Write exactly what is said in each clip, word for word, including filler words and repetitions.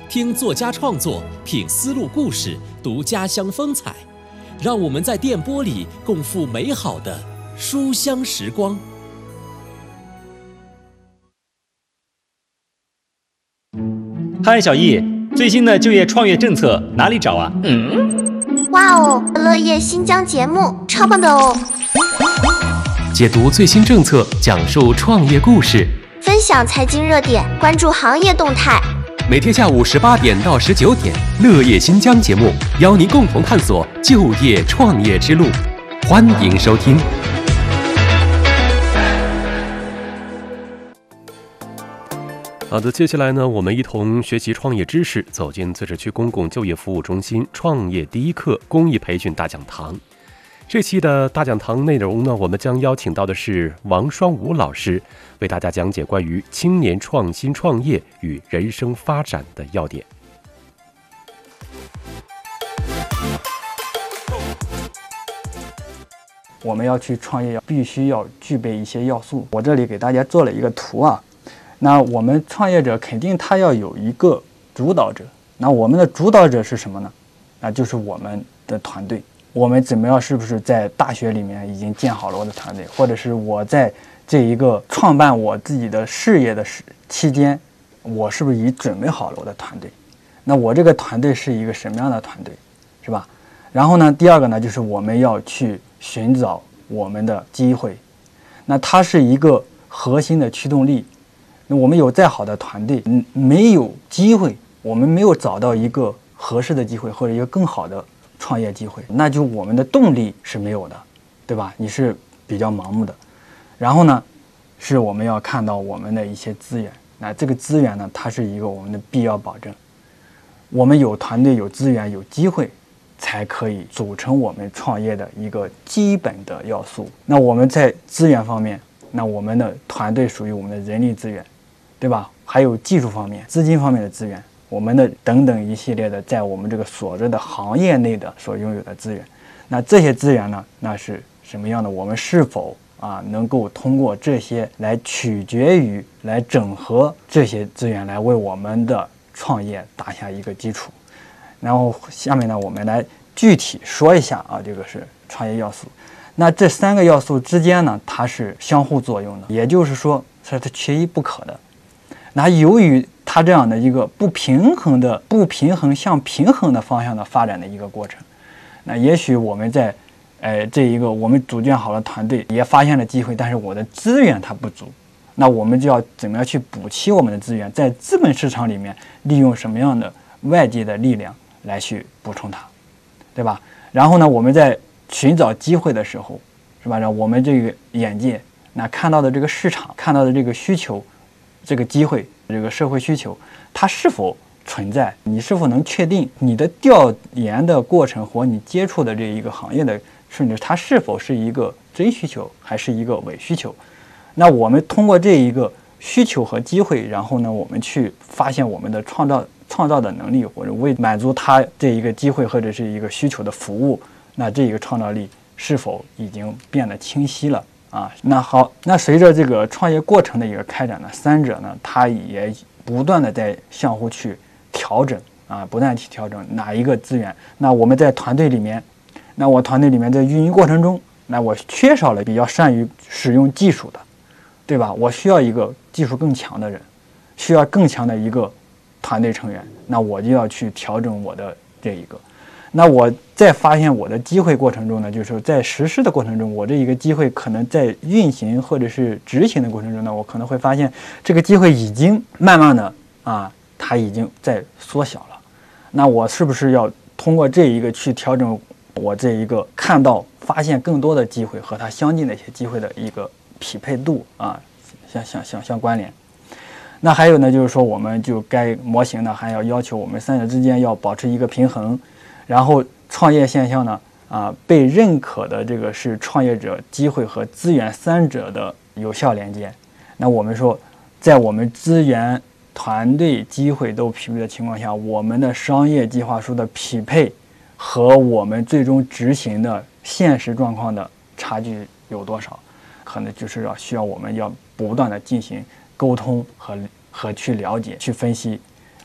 听作家创作，品丝路故事，读家乡风采。让我们在电波里共赴美好的书香时光。 嗨，小易，最新的就业创业政策哪里找啊？ 嗯，哇哦，乐业新疆节目超棒的哦！ 解读最新政策，讲述创业故事， 分享财经热点，关注行业动态。 每天下午十八点到十九点，乐业新疆节目邀您共同探索就业创业之路，欢迎收听。好的，接下来呢，我们一同学习创业知识，走进自治区公共就业服务中心创业第一课公益培训大讲堂。这期的大讲堂内容呢，我们将邀请到的是王双武老师，为大家讲解关于青年创新创业与人生发展的要点。 我们要去创业，必须要具备一些要素。我这里给大家做了一个图啊。那我们创业者肯定他要有一个主导者。那我们的主导者是什么呢？那就是我们的团队。我们怎么样？是不是在大学里面已经建好了我的团队，或者是我在这一个创办我自己的事业的期间，我是不是已准备好了我的团队？那我这个团队是一个什么样的团队，是吧？然后呢，第二个呢，就是我们要去寻找我们的机会，那它是一个核心的驱动力。那我们有再好的团队，嗯，没有机会，我们没有找到一个合适的机会或者一个更好的创业机会，那就我们的动力是没有的，对吧？你是比较盲目的。然后呢，是我们要看到我们的一些资源，那这个资源呢，它是一个我们的必要保证。我们有团队、有资源、有机会，才可以组成我们创业的一个基本的要素。那我们在资源方面，那我们的团队属于我们的人力资源，对吧？还有技术方面、资金方面的资源，我们的等等一系列的在我们这个所在的行业内的所拥有的资源。那这些资源呢，那是什么样的？我们是否啊能够通过这些来取决于来整合这些资源，来为我们的创业打下一个基础。然后下面呢，我们来具体说一下啊，这个是创业要素。那这三个要素之间呢，它是相互作用的，也就是说是它缺一不可的。那由于它这样的一个不平衡的、不平衡向平衡的方向的发展的一个过程，那也许我们在，呃，这一个我们组建好了团队，也发现了机会，但是我的资源它不足，那我们就要怎么样去补齐我们的资源，在资本市场里面利用什么样的外界的力量来去补充它，对吧？然后呢，我们在寻找机会的时候，是吧？让我们这个眼界，那看到的这个市场，看到的这个需求，这个机会，这个社会需求，它是否存在？你是否能确定你的调研的过程和你接触的这一个行业的甚至它是否是一个真需求，还是一个伪需求？那我们通过这一个需求和机会，然后呢，我们去发现我们的创造创造的能力，或者为满足它这一个机会或者是一个需求的服务，那这一个创造力是否已经变得清晰了？啊，那好，那随着这个创业过程的一个开展呢，三者呢，它也不断的在相互去调整啊，不断去调整哪一个资源。那我们在团队里面，那我团队里面在运营过程中，那我缺少了比较善于使用技术的，对吧？我需要一个技术更强的人，需要更强的一个团队成员，那我就要去调整我的这一个。那我在发现我的机会过程中呢，就是在实施的过程中，我这一个机会可能在运行或者是执行的过程中呢，我可能会发现这个机会已经慢慢的啊，它已经在缩小了。那我是不是要通过这一个去调整我这一个看到发现更多的机会和它相近的一些机会的一个匹配度啊，相相相相关联。那还有呢，就是说我们就该模型呢还要要求我们三者之间要保持一个平衡。然后创业现象呢，啊，被认可的这个是创业者机会和资源三者的有效连接。那我们说，在我们资源、团队、机会都匹配的情况下，我们的商业计划书的匹配和我们最终执行的现实状况的差距有多少？可能就是要需要我们要不断的进行沟通和和去了解、去分析。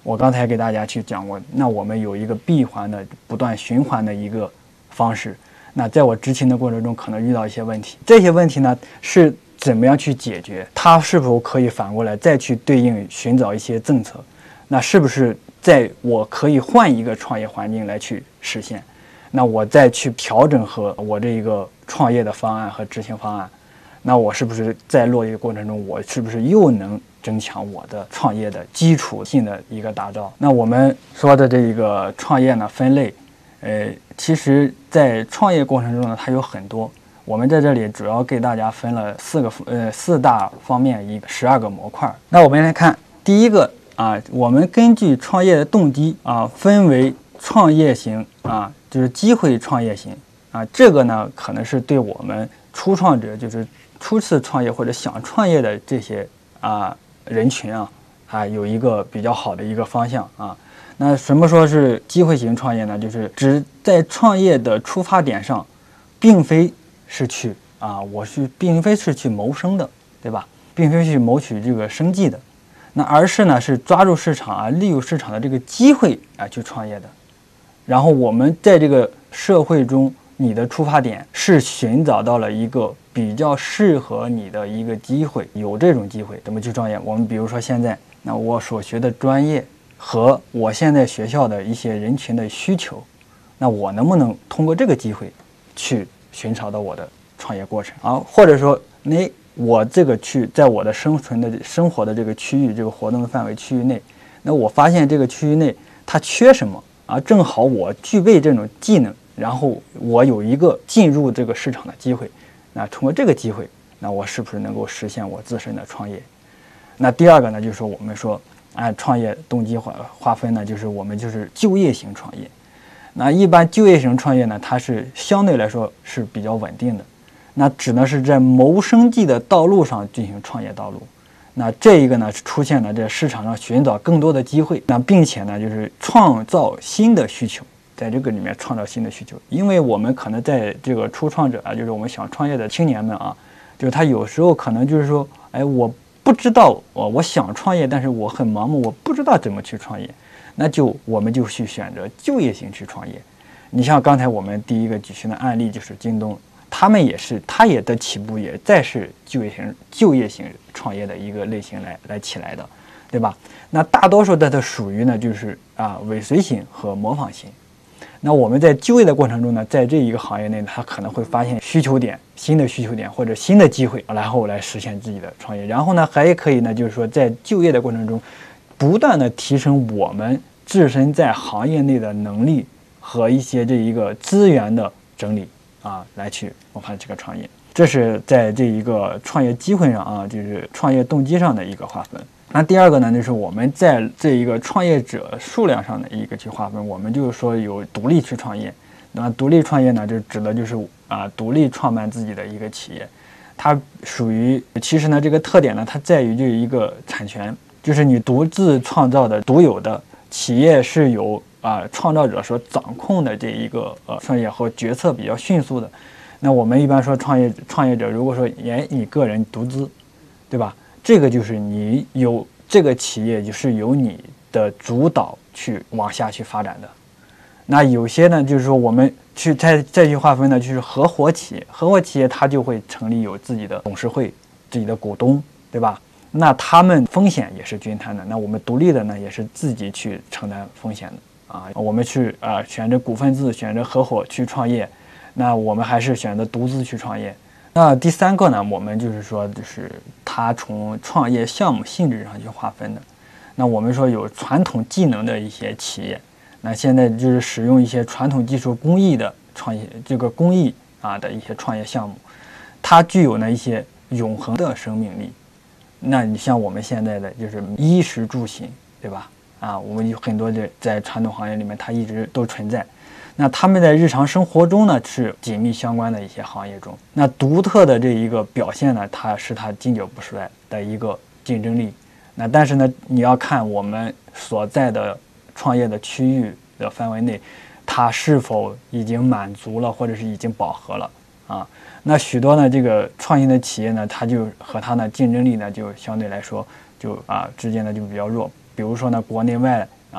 我刚才给大家去讲过，那我们有一个闭环的不断循环的一个方式。那在我执勤的过程中，可能遇到一些问题，这些问题呢是怎么样去解决？它是否可以反过来再去对应寻找一些政策？那是不是在我可以换一个创业环境来去实现？那我再去调整和我这一个创业的方案和执行方案，那我是不是在落地过程中，我是不是又能增强我的创业的基础性的一个打造？那我们说的这一个创业呢，分类，呃，其实在创业过程中呢，它有很多。我们在这里主要给大家分了四个呃四大方面，一个十二个模块。那我们来看第一个啊，我们根据创业的动机啊，分为创业型啊，就是机会创业型啊，这个呢可能是对我们初创者，就是初次创业或者想创业的这些啊人群啊啊有一个比较好的一个方向啊。那什么说是机会型创业呢？就是指在创业的出发点上，并非是去啊，我是并非是去谋生的，对吧？并非去谋取这个生计的，那而是呢是抓住市场啊，利用市场的这个机会啊去创业的。然后我们在这个社会中，你的出发点是寻找到了一个比较适合你的一个机会，有这种机会怎么去创业？我们比如说现在，那我所学的专业和我现在学校的一些人群的需求，那我能不能通过这个机会去寻找到我的创业过程啊？或者说，那我这个去在我的生存的生活的这个区域，这个活动的范围区域内，那我发现这个区域内它缺什么啊？正好我具备这种技能，然后我有一个进入这个市场的机会，那通过这个机会，那我是不是能够实现我自身的创业？那第二个呢，就是说我们说按创业动机划划分呢，就是我们就是就业型创业。那一般就业型创业呢，它是相对来说是比较稳定的，那只能是在谋生计的道路上进行创业道路。那这一个呢，是出现了在市场上寻找更多的机会，那并且呢，就是创造新的需求，在这个里面创造新的需求。因为我们可能在这个初创者啊，就是我们想创业的青年们啊，就是他有时候可能就是说，哎，我不知道我我想创业，但是我很盲目，我不知道怎么去创业。那就我们就去选择就业型去创业。你像刚才我们第一个举行的案例就是京东，他们也是，他也的起步也再是就业型就业型创业的一个类型来来起来的，对吧？那大多数的它属于呢就是啊尾随型和模仿型。那我们在就业的过程中呢，在这一个行业内，他可能会发现需求点、新的需求点或者新的机会，然后来实现自己的创业。然后呢，还可以呢，就是说在就业的过程中，不断的提升我们自身在行业内的能力和一些这一个资源的整理啊，来去谋划这个创业。这是在这一个创业机会上啊，就是创业动机上的一个划分。那第二个呢，就是我们在这一个创业者数量上的一个去划分。我们就是说有独立去创业，那独立创业呢，就指的就是啊独立创办自己的一个企业。它属于其实呢这个特点呢，它在于就一个产权，就是你独自创造的独有的企业是由啊创造者所掌控的这一个呃创业和决策比较迅速的。那我们一般说创业创业者，如果说哎你个人独资，对吧？这个就是你有这个企业就是由你的主导去往下去发展的。那有些呢，就是说我们去再再去划分呢，就是合伙企业，合伙企业它就会成立有自己的董事会、自己的股东，对吧？那他们风险也是均摊的。那我们独立的呢，也是自己去承担风险的啊。我们去啊、呃、选择股份制、选择合伙去创业，那我们还是选择独资去创业。那第三个呢，我们就是说，就是它从创业项目性质上去划分的。那我们说有传统技能的一些企业，那现在就是使用一些传统技术工艺的创业，这个工艺啊的一些创业项目，它具有呢一些永恒的生命力。那你像我们现在的就是衣食住行，对吧？啊，我们有很多的在传统行业里面，它一直都存在。那他们在日常生活中呢是紧密相关的一些行业中，那独特的这一个表现呢，它是它经久不衰的一个竞争力。那但是呢，你要看我们所在的创业的区域的范围内，它是否已经满足了，或者是已经饱和了啊？那许多呢这个创新的企业呢，它就和它的竞争力呢就相对来说就啊之间呢就比较弱。比如说呢，国内外